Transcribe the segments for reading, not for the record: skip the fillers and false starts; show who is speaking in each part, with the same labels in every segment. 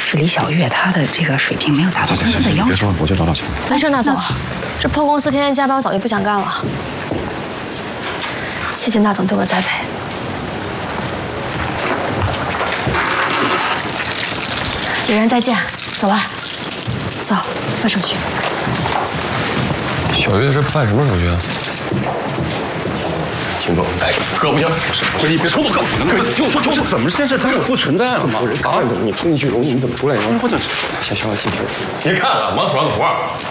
Speaker 1: 是李小月，她的这个水平没有达到公司的要求。
Speaker 2: 别说了，我去找找钱。
Speaker 3: 没事，那总，这破公司天天加班，我早就不想干了。谢谢那总对我栽培。有缘再见，走吧。走，办手续。
Speaker 2: 小月这办什么手续啊？秦总，哎，哥不行，哥你别冲我，哥，听我说，这怎么现在这不存在了吗？刚你冲进去容易，你怎么出来呢？我这先稍微进去。别看了，忙手上的活。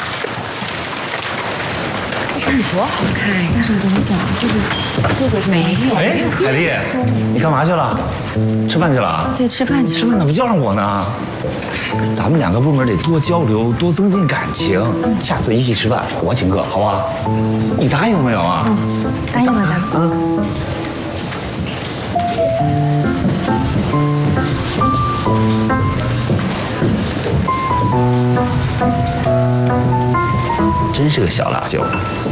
Speaker 1: 这你多好看呀！但是我跟你讲，就是这个没有。
Speaker 4: 哎，海丽，你干嘛去了？吃饭去了啊？
Speaker 1: 对，吃饭去。
Speaker 4: 吃饭怎么叫上我呢？咱们两个部门得多交流，多增进感情。下次一起吃饭，我请客，好不好？你答应没有啊？
Speaker 1: 答应了，大哥。
Speaker 4: 啊。真是个小辣椒。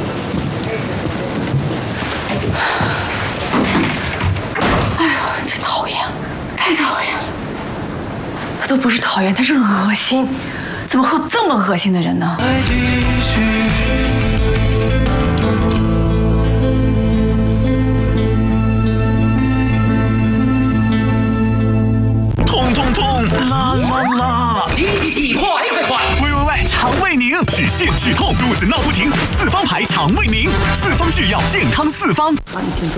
Speaker 1: 哎呦，真讨厌，太讨厌了！他都不是讨厌，他是恶心。怎么会有这么恶心的人呢？
Speaker 5: 痛痛痛，啦啦啦！
Speaker 6: 急急急，快快快！
Speaker 5: 喂喂喂，肠胃宁，止泻止痛，肚子闹不停，四方牌肠胃宁，四方制药，健康四方。
Speaker 1: 好，你请坐。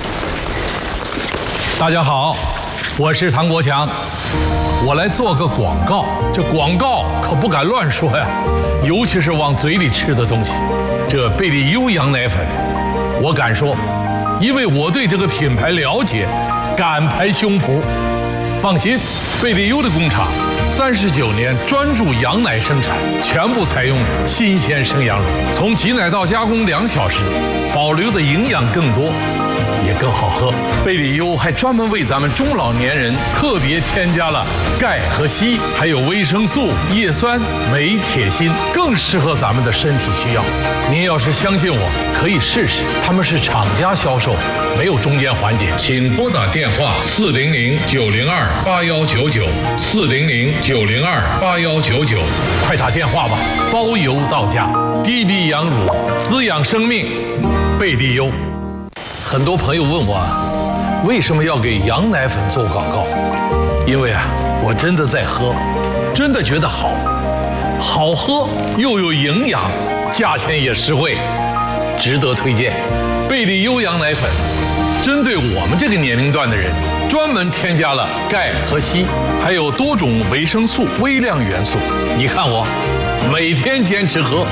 Speaker 7: 大家好，我是唐国强，我来做个广告。这广告可不敢乱说呀，尤其是往嘴里吃的东西。这贝利优羊奶粉，我敢说，因为我对这个品牌了解，敢拍胸脯。放心，贝利优的工厂39年专注羊奶生产，全部采用新鲜生羊乳，从挤奶到加工2小时，保留的营养更多，也更好喝。贝利优还专门为咱们中老年人特别添加了钙和硒，还有维生素、叶酸、镁、铁、锌，更适合咱们的身体需要。您要是相信我，可以试试。他们是厂家销售，没有中间环节。请拨打电话400-902-8199，400-902-8199，快打电话吧，包邮到家。低低羊乳，滋养生命，贝利优。很多朋友问我，为什么要给羊奶粉做广告？因为我真的在喝，真的觉得好，好喝又有营养，价钱也实惠，值得推荐。贝利优羊奶粉，针对我们这个年龄段的人，专门添加了钙和硒，还有多种维生素、微量元素。你看我，每天坚持喝。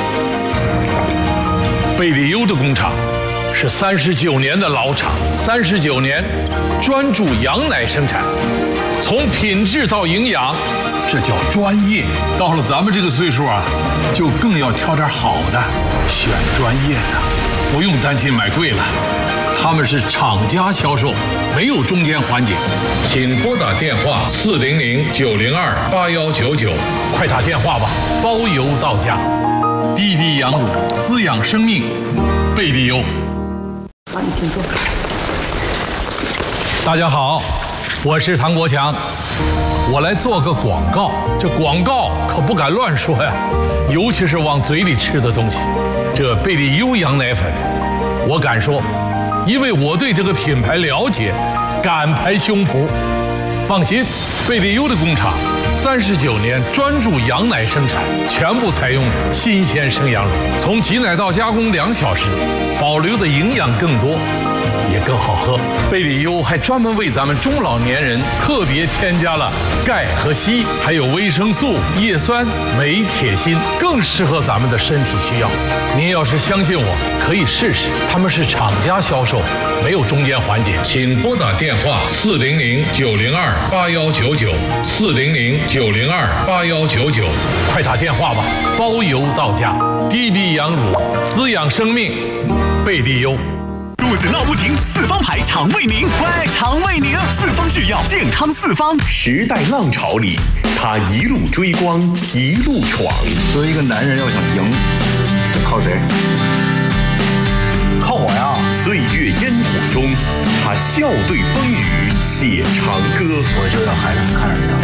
Speaker 7: 贝利优的工厂是39年的老厂，39年专注羊奶生产，从品质到营养，这叫专业。到了咱们这个岁数就更要挑点好的，选专业的，不用担心买贵了。他们是厂家销售，没有中间环节。请拨打电话400-902-8199，快打电话吧，包邮到家。低低羊乳，滋养生命，贝利优。
Speaker 1: 好，你请坐。
Speaker 7: 大家好，我是唐国强，我来做个广告。这广告可不敢乱说呀，尤其是往嘴里吃的东西。这贝利优羊奶粉，我敢说，因为我对这个品牌了解，敢拍胸脯。放心，贝利优的工厂39年专注羊奶生产，全部采用新鲜生羊乳，从挤奶到加工2小时，保留的营养更多，也更好喝。贝利优还专门为咱们中老年人特别添加了钙和硒，还有维生素、叶酸、镁、铁、锌，更适合咱们的身体需要。您要是相信我，可以试试。他们是厂家销售，没有中间环节。请拨打电话400-902-8199，400-902-8199，快打电话吧，包邮到家。低低羊乳，滋养生命，贝利优。
Speaker 5: 肚子闹不停，四方牌肠胃宁，喂，肠胃宁，四方制药，健康四方。
Speaker 8: 时代浪潮里，他一路追光，一路闯。
Speaker 4: 作为一个男人，要想赢，靠谁？靠我呀！
Speaker 8: 岁月烟火中，他笑对风雨，写长歌。
Speaker 4: 我就要海南看着他。